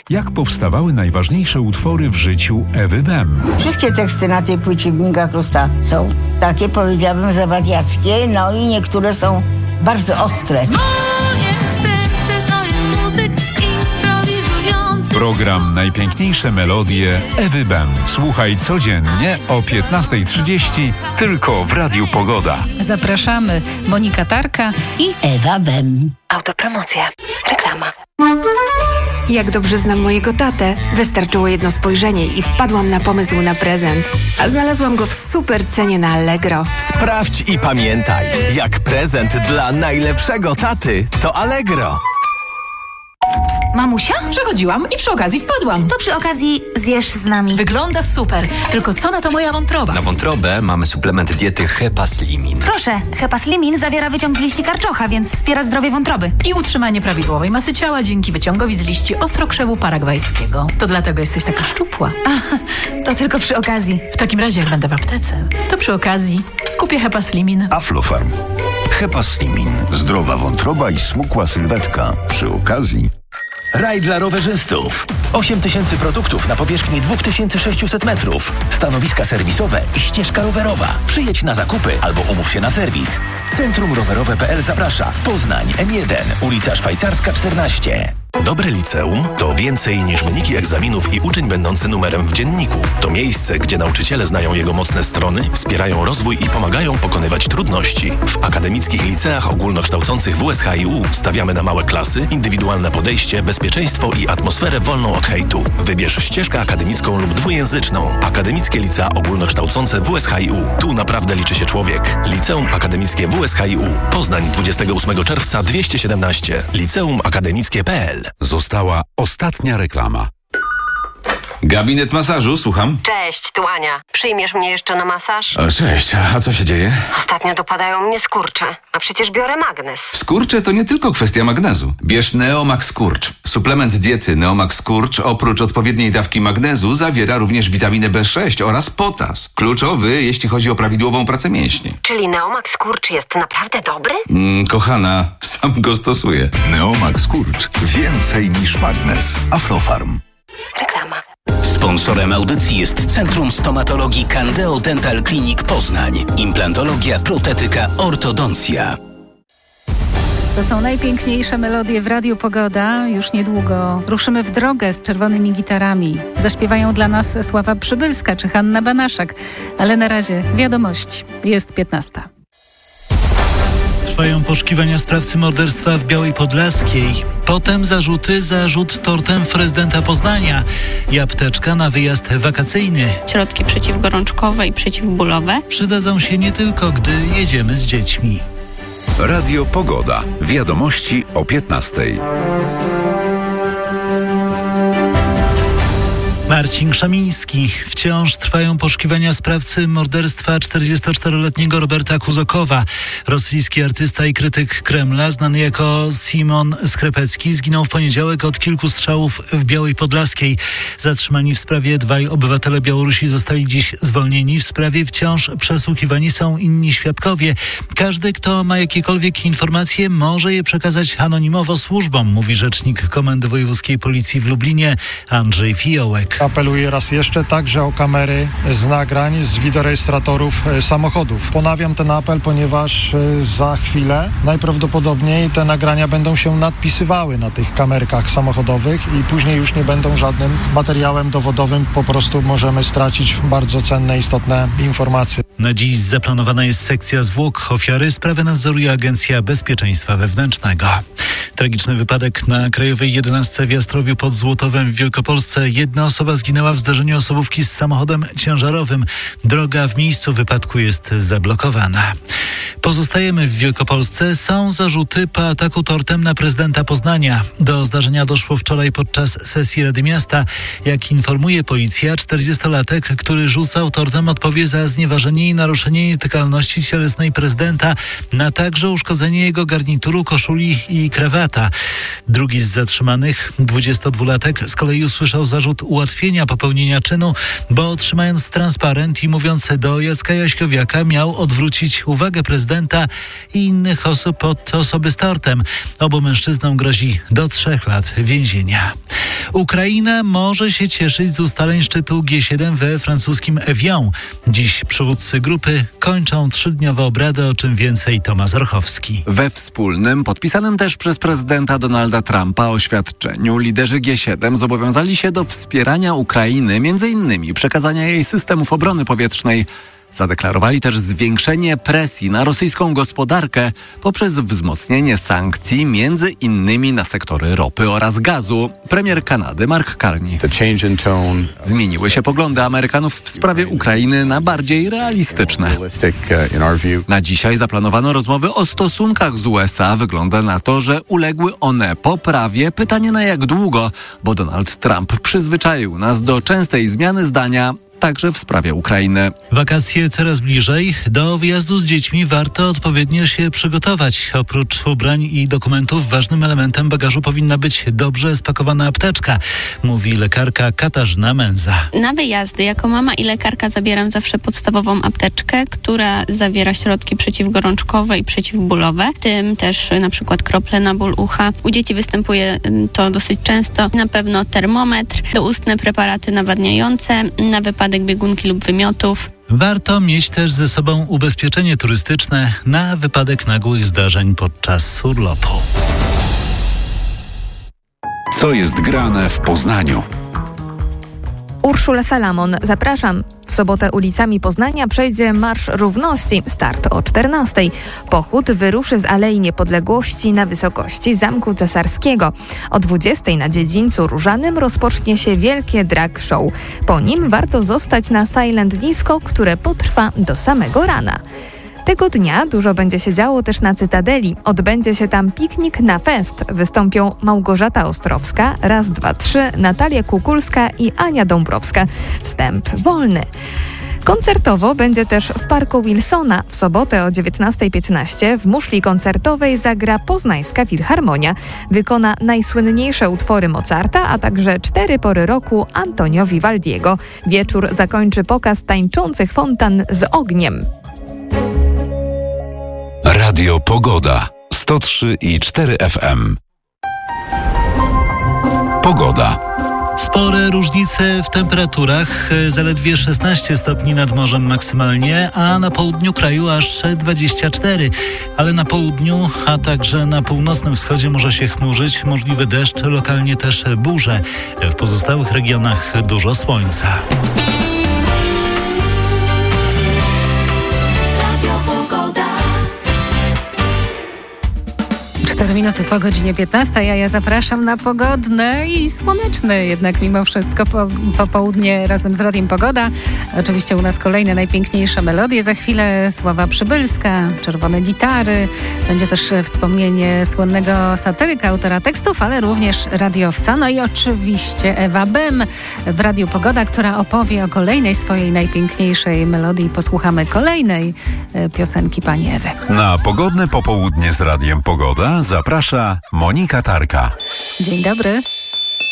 Jak powstawały najważniejsze utwory w życiu Ewy Bem. Wszystkie teksty na tej płycie Wnika Krusta są takie, powiedziałabym, zawadiackie, no i niektóre są bardzo ostre. Moje serce to jest muzyk improwizujący. Program Najpiękniejsze melodie Ewy Bem. Słuchaj codziennie o 15:30 tylko w Radiu Pogoda. Zapraszamy Monika Tarka i Ewa Bem. Autopromocja. Reklama. Jak dobrze znam mojego tatę, wystarczyło jedno spojrzenie i wpadłam na pomysł na prezent. A znalazłam go w super cenie na Allegro. Sprawdź i pamiętaj, jak prezent dla najlepszego taty to Allegro. Mamusia? Przechodziłam i przy okazji wpadłam. To przy okazji zjesz z nami. Wygląda super, tylko co na to moja wątroba? Na wątrobę mamy suplement diety Hepaslimin. Proszę, Hepaslimin zawiera wyciąg z liści karczocha, więc wspiera zdrowie wątroby. I utrzymanie prawidłowej masy ciała dzięki wyciągowi z liści ostrokrzewu paragwajskiego. To dlatego jesteś taka szczupła. To tylko przy okazji. W takim razie, jak będę w aptece, to przy okazji kupię Hepaslimin. Aflofarm. Hepaslimin. Zdrowa wątroba i smukła sylwetka. Przy okazji. Raj dla rowerzystów. 8000 produktów na powierzchni 2600 metrów. Stanowiska serwisowe i ścieżka rowerowa. Przyjedź na zakupy albo umów się na serwis. Centrum Rowerowe.pl zaprasza. Poznań, M1, ulica Szwajcarska 14. Dobre liceum to więcej niż wyniki egzaminów i uczeń będący numerem w dzienniku. To miejsce, gdzie nauczyciele znają jego mocne strony, wspierają rozwój i pomagają pokonywać trudności. W akademickich liceach ogólnokształcących WSHiU stawiamy na małe klasy, indywidualne podejście, bezpieczeństwo i atmosferę wolną od hejtu. Wybierz ścieżkę akademicką lub dwujęzyczną. Akademickie licea ogólnokształcące WSHiU. Tu naprawdę liczy się człowiek. Liceum Akademickie WSHiU. Poznań 28 czerwca 217. Liceumakademickie.pl. Została ostatnia reklama. Gabinet masażu, słucham. Cześć, tu Ania. Przyjmiesz mnie jeszcze na masaż? O, cześć, a co się dzieje? Ostatnio dopadają mnie skurcze, a przecież biorę magnez. Skurcze to nie tylko kwestia magnezu. Bierz Neomax Skurcz. Suplement diety Neomax Skurcz oprócz odpowiedniej dawki magnezu zawiera również witaminę B6 oraz potas. Kluczowy, jeśli chodzi o prawidłową pracę mięśni. Czyli Neomax Skurcz jest naprawdę dobry? Kochana, sam go stosuję. Neomax Skurcz. Więcej niż magnez. Aflofarm. Reklama. Sponsorem audycji jest Centrum Stomatologii Candeo Dental Clinic Poznań. Implantologia, protetyka, ortodoncja. to są najpiękniejsze melodie w Radiu Pogoda. Już niedługo ruszymy w drogę z czerwonymi gitarami. Zaśpiewają dla nas Sława Przybylska czy Hanna Banaszak. Ale na razie wiadomość. Jest 15. Trwają poszukiwania sprawcy morderstwa w Białej Podlaskiej. Potem zarzut tortem prezydenta Poznania i apteczka na wyjazd wakacyjny. Środki przeciwgorączkowe i przeciwbólowe przydadzą się nie tylko, gdy jedziemy z dziećmi. Radio Pogoda. Wiadomości o 15:00. Marcin Szamiński. Wciąż trwają poszukiwania sprawcy morderstwa 44-letniego Roberta Kuzokowa. Rosyjski artysta i krytyk Kremla, znany jako Simon Skrepecki, zginął w poniedziałek od kilku strzałów w Białej Podlaskiej. Zatrzymani w sprawie dwaj obywatele Białorusi zostali dziś zwolnieni. W sprawie wciąż przesłuchiwani są inni świadkowie. Każdy, kto ma jakiekolwiek informacje, może je przekazać anonimowo służbom, mówi rzecznik Komendy Wojewódzkiej Policji w Lublinie Andrzej Fiołek. Apeluję raz jeszcze także o kamery z nagrań, z wideorejestratorów samochodów. Ponawiam ten apel, ponieważ za chwilę najprawdopodobniej te nagrania będą się nadpisywały na tych kamerkach samochodowych i później już nie będą żadnym materiałem dowodowym. Po prostu możemy stracić bardzo cenne, istotne informacje. Na dziś zaplanowana jest sekcja zwłok ofiary. Sprawę nadzoruje Agencja Bezpieczeństwa Wewnętrznego. Tragiczny wypadek na Krajowej 11 w Jastrowiu pod Złotowem w Wielkopolsce. Jedna osoba zginęła w zdarzeniu osobówki z samochodem ciężarowym. Droga w miejscu wypadku jest zablokowana. Pozostajemy w Wielkopolsce. Są zarzuty po ataku tortem na prezydenta Poznania. Do zdarzenia doszło wczoraj podczas sesji Rady Miasta. Jak informuje policja, 40-latek, który rzucał tortem, odpowie za znieważenie i naruszenie nietykalności cielesnej prezydenta, na także uszkodzenie jego garnituru, koszuli i krawata. Drugi z zatrzymanych, 22-latek, z kolei usłyszał zarzut ułatwienia popełnienia czynu, bo otrzymając transparent i mówiąc do Jacka Jaśkowiaka, miał odwrócić uwagę prezydenta i innych osób od osoby z tortem. Obu mężczyznom grozi do 3 lat więzienia. Ukraina może się cieszyć z ustaleń szczytu G7 we francuskim Evian. Dziś przywódcy grupy kończą 3-dniowe obrady, o czym więcej Tomasz Orchowski. We wspólnym, podpisanym też przez prezydenta Donalda Trumpa oświadczeniu liderzy G7 zobowiązali się do wspierania Ukrainy, m.in. przekazania jej systemów obrony powietrznej. Zadeklarowali też zwiększenie presji na rosyjską gospodarkę poprzez wzmocnienie sankcji, między innymi na sektory ropy oraz gazu. Premier Kanady Mark Carney. Zmieniły się poglądy Amerykanów w sprawie Ukrainy na bardziej realistyczne. Na dzisiaj zaplanowano rozmowy o stosunkach z USA. Wygląda na to, że uległy one poprawie. Pytanie na jak długo, bo Donald Trump przyzwyczaił nas do częstej zmiany zdania, także w sprawie Ukrainy. Wakacje coraz bliżej. Do wyjazdu z dziećmi warto odpowiednio się przygotować. Oprócz ubrań i dokumentów ważnym elementem bagażu powinna być dobrze spakowana apteczka, mówi lekarka Katarzyna Męza. Na wyjazdy jako mama i lekarka zabieram zawsze podstawową apteczkę, która zawiera środki przeciwgorączkowe i przeciwbólowe, w tym też na przykład krople na ból ucha. U dzieci występuje to dosyć często. Na pewno termometr, doustne preparaty nawadniające, na wypadek biegunki lub wymiotów. Warto mieć też ze sobą ubezpieczenie turystyczne na wypadek nagłych zdarzeń podczas urlopu. Co jest grane w Poznaniu? Urszula Salamon, zapraszam. W sobotę ulicami Poznania przejdzie Marsz Równości. Start o 14:00. Pochód wyruszy z Alei Niepodległości na wysokości Zamku Cesarskiego. O 20:00 na dziedzińcu Różanym rozpocznie się wielkie drag show. Po nim warto zostać na Silent Disco, które potrwa do samego rana. Tego dnia dużo będzie się działo też na Cytadeli. Odbędzie się tam piknik na fest. Wystąpią Małgorzata Ostrowska, Raz, dwa, trzy, Natalia Kukulska i Ania Dąbrowska. Wstęp wolny. Koncertowo będzie też w Parku Wilsona. W sobotę o 19:15 w muszli koncertowej zagra Poznańska Filharmonia. Wykona najsłynniejsze utwory Mozarta, a także 4 pory roku Antonio Vivaldiego. Wieczór zakończy pokaz tańczących fontan z ogniem. Radio Pogoda 103,4 FM. Pogoda. Spore różnice w temperaturach, zaledwie 16 stopni nad morzem maksymalnie, a na południu kraju aż 24. Ale na południu, a także na północnym wschodzie może się chmurzyć, możliwy deszcz, lokalnie też burze. W pozostałych regionach dużo słońca. 4 minuty po godzinie 15, a ja zapraszam na pogodne i słoneczne jednak mimo wszystko popołudnie razem z Radiem Pogoda. Oczywiście u nas kolejne najpiękniejsze melodie. Za chwilę Sława Przybylska, Czerwone gitary. Będzie też wspomnienie słynnego satyryka, autora tekstów, ale również radiowca. No i oczywiście Ewa Bem w Radiu Pogoda, która opowie o kolejnej swojej najpiękniejszej melodii. Posłuchamy kolejnej piosenki pani Ewy. Na pogodne popołudnie z Radiem Pogoda zaprasza Monika Tarka. Dzień dobry.